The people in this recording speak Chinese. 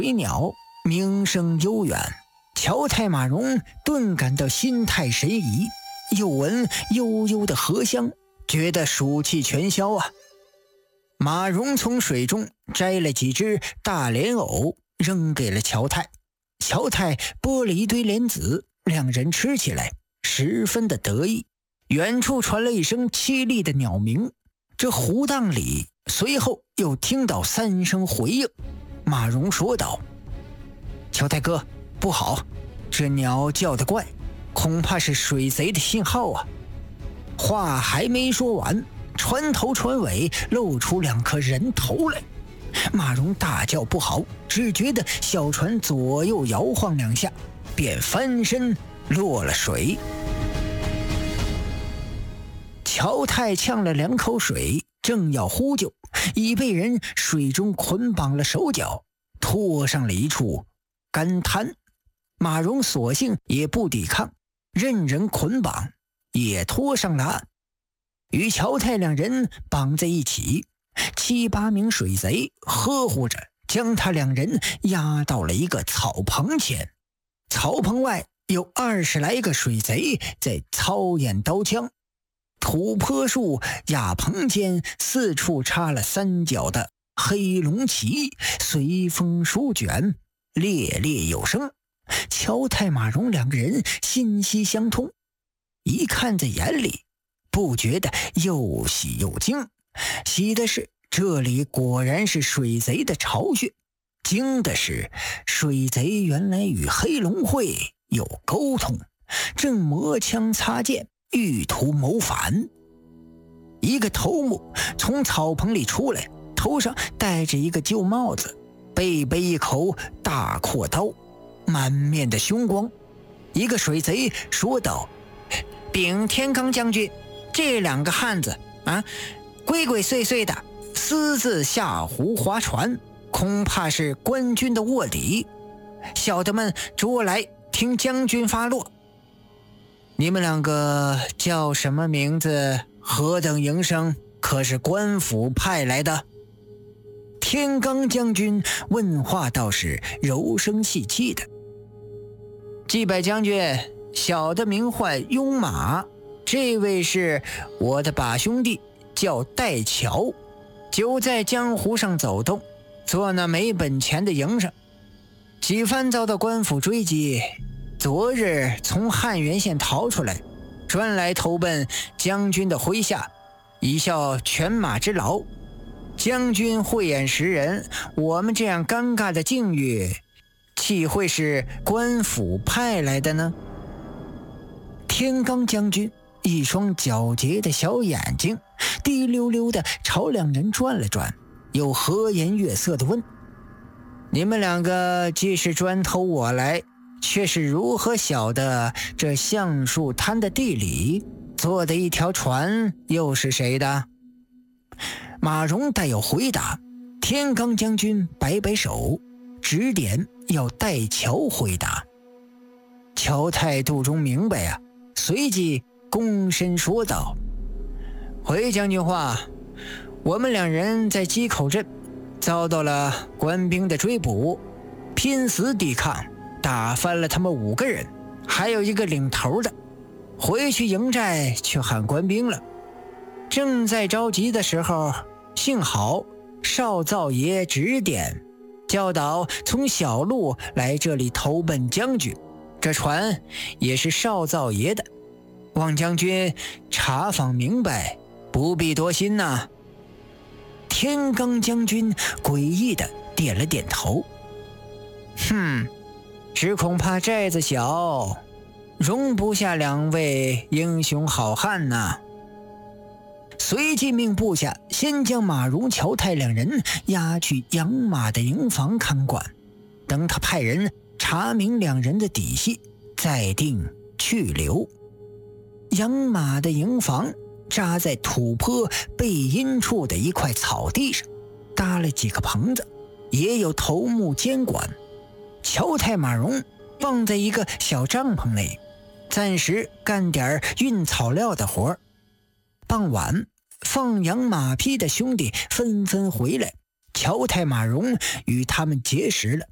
水鸟名声悠远。乔太马荣顿感到心态神怡，又闻悠悠的荷香，觉得暑气全消啊。马荣从水中摘了几只大莲藕，扔给了乔太。乔太剥了一堆莲子，两人吃起来十分的得意。远处传来一声凄厉的鸟鸣，这湖荡里随后又听到3声回应。马荣说道：乔太哥，不好，这鸟叫得怪，恐怕是水贼的信号啊。话还没说完，船头船尾露出2颗人头来。马荣大叫不好，只觉得小船左右摇晃2下，便翻身落了水。乔太呛了2口水，正要呼救，已被人水中捆绑了手脚，拖上了一处干滩。马荣索性也不抵抗，任人捆绑，也拖上了岸。与乔太2人绑在一起，7、8名水贼呵护着，将他2人押到了一个草棚前。草棚外有20来个水贼在操演刀枪，土坡树瓦棚间四处插了3角的黑龙旗，随风舒卷，猎猎有声。乔太马荣2个人心息相通，一看在眼里，不觉得又喜又惊。喜的是这里果然是水贼的巢穴，惊的是水贼原来与黑龙会有沟通，正磨枪擦剑，欲图谋反。一个头目从草棚里出来，头上戴着一个旧帽子，背一口大阔刀，满面的凶光。一个水贼说道：禀天罡将军，这2个汉子鬼鬼祟祟的私自下湖划船，恐怕是官军的卧底，小的们捉来听将军发落。你们2个叫什么名字？何等营生？可是官府派来的？天罡将军问话倒是柔声细气的。祭拜将军，小的名唤雍马，这位是我的把兄弟，叫戴乔，久在江湖上走动，做那没本钱的营生，几番遭到官府追击，昨日从汉源县逃出来，专来投奔将军的麾下，以效犬马之劳。将军慧眼识人，我们这样尴尬的境遇，岂会是官府派来的呢？天罡将军一双皎洁的小眼睛滴溜溜地朝2人转了转，又和颜悦色地问：你们2个既是专投我来，却是如何晓得这橡树滩的地理？坐的一条船又是谁的？马荣待要回答，天罡将军摆摆手，指点要戴乔回答。乔太肚中明白啊，随即躬身说道：回将军话，我们2人在鸡口镇遭到了官兵的追捕，拼死抵抗，打翻了他们5个人，还有一个领头的，回去营寨去喊官兵了。正在着急的时候，幸好少灶爷指点教导从小路来这里投奔将军，这船也是少灶爷的，望将军查访明白，不必多心呐。天罡将军诡异的点了点头，只恐怕寨子小，容不下2位英雄好汉呐。随即命部下先将马荣、乔太2人押去养马的营房看管，等他派人查明2人的底细，再定去留。养马的营房扎在土坡背阴处的一块草地上，搭了几个棚子，也有头目监管。乔太马荣放在一个小帐篷内，暂时干点运草料的活。傍晚，放养马匹的兄弟纷纷回来，乔太马荣与他们结识了。